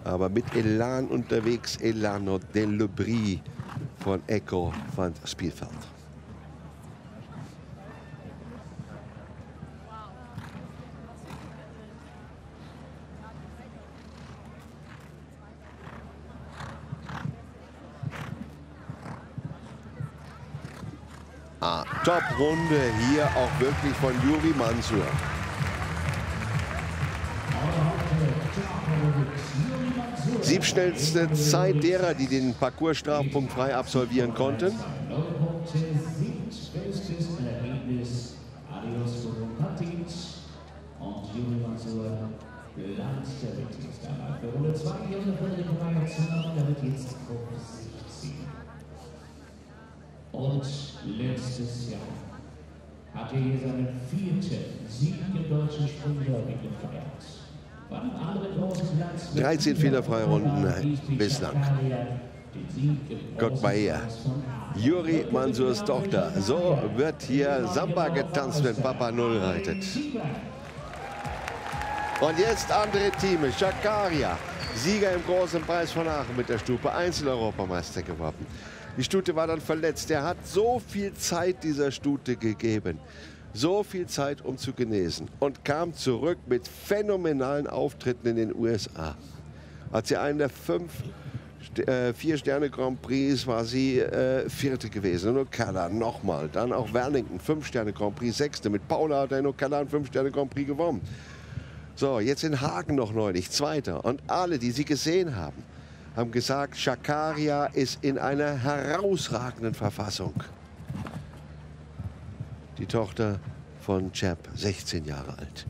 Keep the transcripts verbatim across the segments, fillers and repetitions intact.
aber mit Elan unterwegs. Elano del Brie von Echo van Spielfeld. Ah, Top-Runde hier auch wirklich von Juri Mansur. Siebschnellste Zeit derer, die den Parcours strafpunktfrei absolvieren konnten. Und letztes Jahr hat er hier seinen vierten Sieg im deutschen Sprungderby gefeiert. dreizehn fehlerfreie Runden bislang. Gott bei ihr. Juri Mansurs Tochter. So wird hier Samba getanzt, wenn Papa Null reitet. Und jetzt andere Teams. Chakaria, Sieger im großen Preis von Aachen mit der Stufe, Einzel-Europameister geworden. Die Stute war dann verletzt. Er hat so viel Zeit dieser Stute gegeben. So viel Zeit, um zu genesen. Und kam zurück mit phänomenalen Auftritten in den U S A. Hat sie einen der fünf äh, Vier-Sterne-Grand Prix, war sie äh, Vierte gewesen. In Ocala nochmal. Dann auch Wernington, Fünf-Sterne-Grand Prix, Sechste. Mit Paula hat er in Ocala einen Fünf-Sterne-Grand Prix gewonnen. So, jetzt in Hagen noch neulich, Zweiter. Und alle, die sie gesehen haben, haben gesagt, Chakaria ist in einer herausragenden Verfassung. Die Tochter von Chap, sechzehn Jahre alt.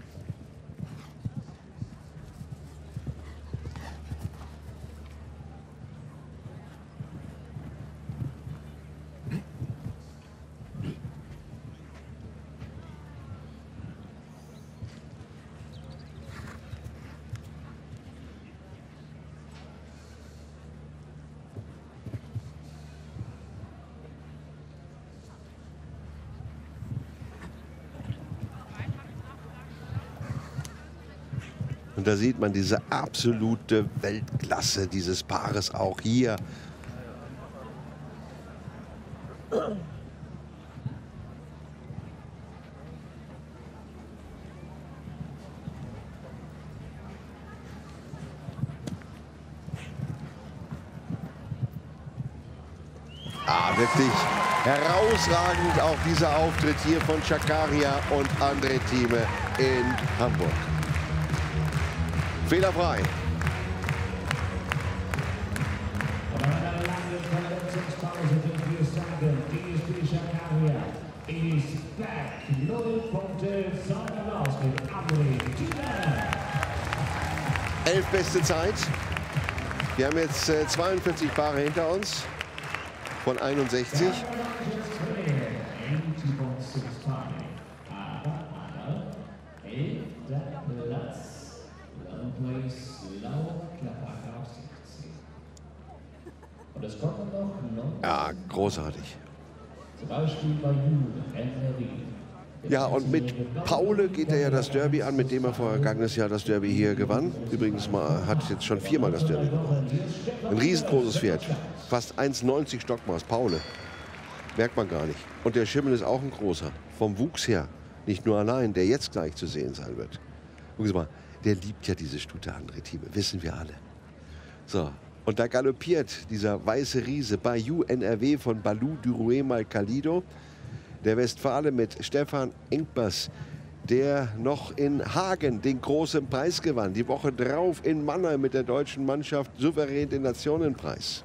Und da sieht man diese absolute Weltklasse dieses Paares auch hier. Ah, wirklich herausragend auch dieser Auftritt hier von Chakaria und André Thieme in Hamburg. Fehlerfrei. Nach einer langen Verletzungspause dürfen wir sagen, D S B Chakaria ist back. Null Punkte, sondern aus mit André Thieme. Elf beste Zeit. Wir haben jetzt äh, zweiundvierzig Paare hinter uns von einundsechzig. Ja, großartig. Ja, und mit Paule geht er ja das Derby an, mit dem er vergangenes Jahr das Derby hier gewann. Übrigens mal, hat jetzt schon viermal das Derby gewonnen. Ein riesengroßes Pferd, fast eins neunzig Stockmaß, Paule. Merkt man gar nicht. Und der Schimmel ist auch ein großer, vom Wuchs her. Nicht nur allein, der jetzt gleich zu sehen sein wird. Gucken Sie mal, der liebt ja diese Stute, André Thieme, wissen wir alle. So, und da galoppiert dieser weiße Riese Bayou N R W von Balou Durouet Malcalido. Der Westfale mit Stefan Engpers, der noch in Hagen den großen Preis gewann. Die Woche drauf in Mannheim mit der deutschen Mannschaft souverän den Nationenpreis.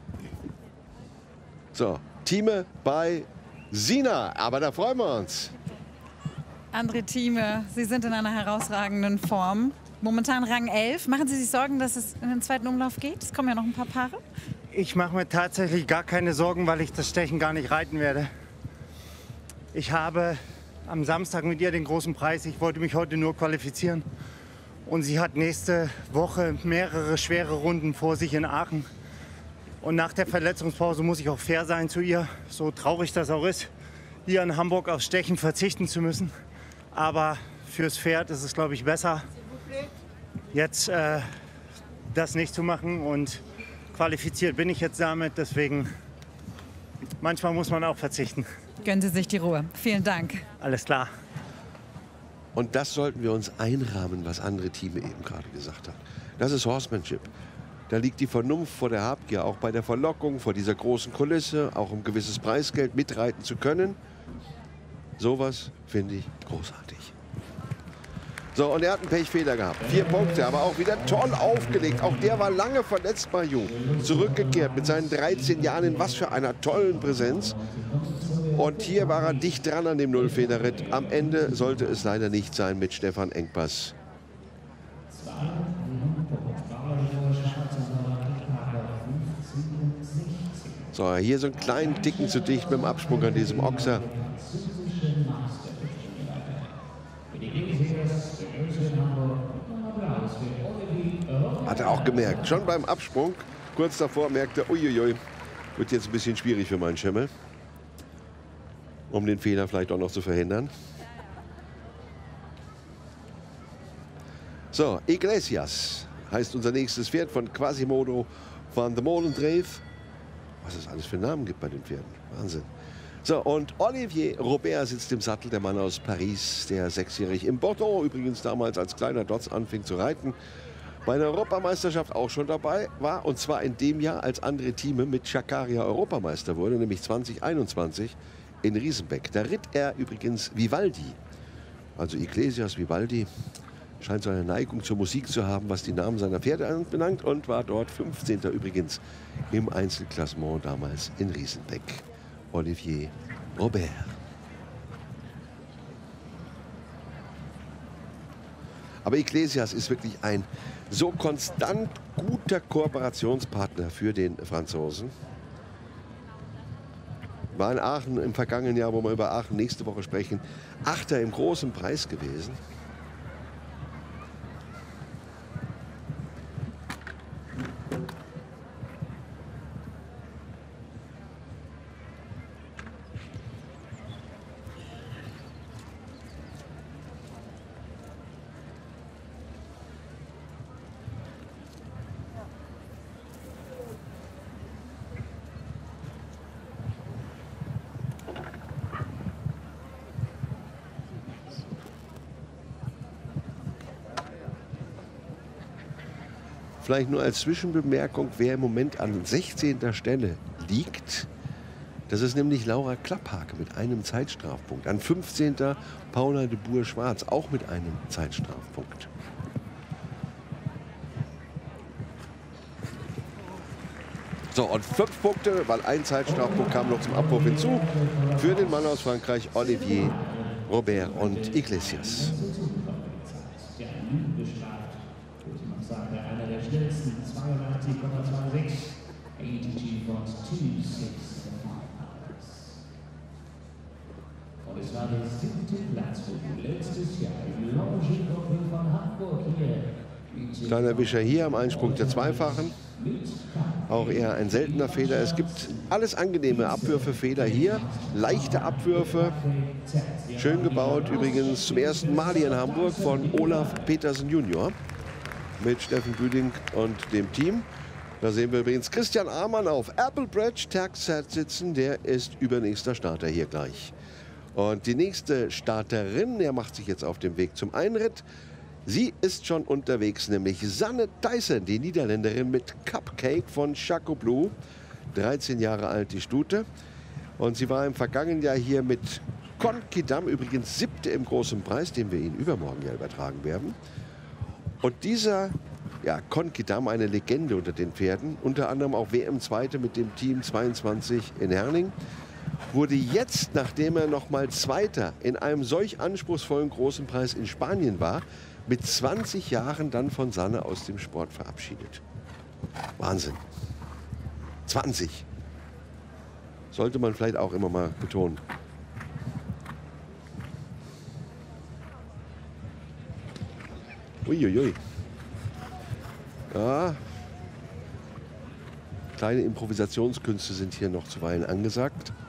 So, Thieme bei Sina, aber da freuen wir uns. André Thieme, Sie sind in einer herausragenden Form. Momentan Rang elf. Machen Sie sich Sorgen, dass es in den zweiten Umlauf geht? Es kommen ja noch ein paar Paare. Ich mache mir tatsächlich gar keine Sorgen, weil ich das Stechen gar nicht reiten werde. Ich habe am Samstag mit ihr den großen Preis. Ich wollte mich heute nur qualifizieren. Und sie hat nächste Woche mehrere schwere Runden vor sich in Aachen. Und nach der Verletzungspause muss ich auch fair sein zu ihr. So traurig das auch ist, hier in Hamburg aufs Stechen verzichten zu müssen. Aber fürs Pferd ist es, glaube ich, besser, jetzt äh, das nicht zu machen. Und qualifiziert bin ich jetzt damit. Deswegen, manchmal muss man auch verzichten. Gönnen Sie sich die Ruhe. Vielen Dank. Alles klar. Und das sollten wir uns einrahmen, was andere Teams eben gerade gesagt haben. Das ist Horsemanship. Da liegt die Vernunft vor der Habgier, auch bei der Verlockung, vor dieser großen Kulisse, auch um gewisses Preisgeld mitreiten zu können. Sowas finde ich großartig. So, und er hat einen Pechfehler gehabt. Vier Punkte, aber auch wieder toll aufgelegt. Auch der war lange verletzt, Maju. Zurückgekehrt mit seinen dreizehn Jahren in was für einer tollen Präsenz. Und hier war er dicht dran an dem Nullfehlerritt. Am Ende sollte es leider nicht sein mit Stefan Engpass. So, hier so einen kleinen Ticken zu dicht mit dem Absprung an diesem Ochser. Hat er auch gemerkt. Schon beim Absprung, kurz davor, merkte er, uiuiui, wird jetzt ein bisschen schwierig für meinen Schimmel. Um den Fehler vielleicht auch noch zu verhindern. So, Iglesias heißt unser nächstes Pferd von Quasimodo van de Molendreef. Was es alles für Namen gibt bei den Pferden. Wahnsinn. So, und Olivier Robert sitzt im Sattel, der Mann aus Paris, der sechsjährig im Bordeaux übrigens damals als kleiner Dotz anfing zu reiten. Bei der Europameisterschaft auch schon dabei war, und zwar in dem Jahr, als andere Teams mit Chakaria Europameister wurde, nämlich zweitausendeinundzwanzig in Riesenbeck. Da ritt er übrigens Vivaldi, also Iglesias Vivaldi, scheint so eine Neigung zur Musik zu haben, was die Namen seiner Pferde anbelangt, und war dort fünfzehnter übrigens im Einzelklassement damals in Riesenbeck. Olivier Robert. Aber Iglesias ist wirklich ein so konstant guter Kooperationspartner für den Franzosen. War in Aachen im vergangenen Jahr, wo wir über Aachen nächste Woche sprechen, Achter im großen Preis gewesen. Vielleicht nur als Zwischenbemerkung, wer im Moment an sechzehnter Stelle liegt. Das ist nämlich Laura Klapphake mit einem Zeitstrafpunkt. An fünfzehnter Paula de Boer-Schwarz, auch mit einem Zeitstrafpunkt. So, und fünf Punkte, weil ein Zeitstrafpunkt kam noch zum Abwurf hinzu, für den Mann aus Frankreich, Olivier Robert und Iglesias. Einer der schnellsten, zweiundachtzig Komma sechsundzwanzig. A T G von sechsundzwanzig. Und es war der siebte Platz für letztes Jahr im Longy-Gruppe von Hamburg hier. Kleiner Wischer hier am Einsprung der Zweifachen. Auch eher ein seltener Fehler. Es gibt alles angenehme Abwürfe, Fehler hier. Leichte Abwürfe. Schön gebaut. Übrigens zum ersten Mal hier in Hamburg von Olaf Petersen Junior mit Steffen Büding und dem Team. Da sehen wir übrigens Christian Amann auf Applebridge Taxat sitzen. Der ist übernächster Starter hier gleich. Und die nächste Starterin, der macht sich jetzt auf den Weg zum Einritt. Sie ist schon unterwegs, nämlich Sanne Thijssen, die Niederländerin mit Cupcake von Chaco Blue. dreizehn Jahre alt, die Stute. Und sie war im vergangenen Jahr hier mit Konkidam, übrigens siebte im großen Preis, den wir Ihnen übermorgen ja übertragen werden. Und dieser ja, Konkidam, eine Legende unter den Pferden, unter anderem auch W M-Zweite mit dem Team zweiundzwanzig in Herning, wurde jetzt, nachdem er noch mal Zweiter in einem solch anspruchsvollen großen Preis in Spanien war, mit zwanzig Jahren dann von Sanne aus dem Sport verabschiedet. Wahnsinn. zwanzig. Sollte man vielleicht auch immer mal betonen. Uiuiui. Ja. Kleine Improvisationskünste sind hier noch zuweilen angesagt.